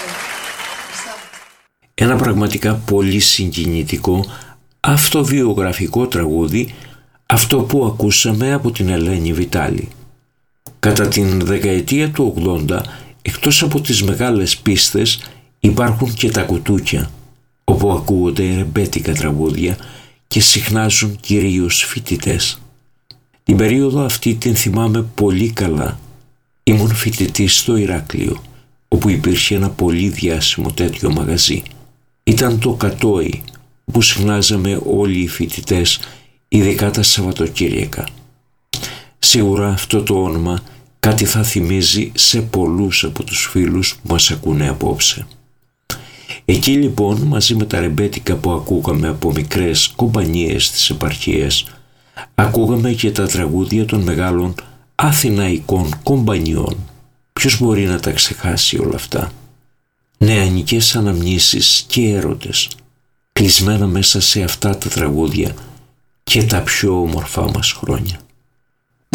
Ένα πραγματικά πολύ συγκινητικό αυτοβιογραφικό τραγούδι, αυτό που ακούσαμε από την Ελένη Βιτάλη. Κατά την δεκαετία του 80, εκτός από τις μεγάλες πίστες, υπάρχουν και τα κουτούκια, όπου ακούγονται ρεμπέτικα τραγούδια και συχνάζουν κυρίως φοιτητές. Την περίοδο αυτή την θυμάμαι πολύ καλά. Ήμουν φοιτητής στο Ηράκλειο, όπου υπήρχε ένα πολύ διάσημο τέτοιο μαγαζί. Ήταν το Κατόι, που συχνάζαμε όλοι οι φοιτητές, ειδικά τα Σαββατοκύριακα. Σίγουρα αυτό το όνομα κάτι θα θυμίζει σε πολλούς από τους φίλους που μας ακούνε απόψε. Εκεί λοιπόν, μαζί με τα ρεμπέτικα που ακούγαμε από μικρές κομπανίες της επαρχίας, ακούγαμε και τα τραγούδια των μεγάλων αθηναϊκών κομπανιών. Ποιος μπορεί να τα ξεχάσει όλα αυτά? Νεανικές αναμνήσεις και έρωτες, κλεισμένα μέσα σε αυτά τα τραγούδια και τα πιο όμορφά μας χρόνια.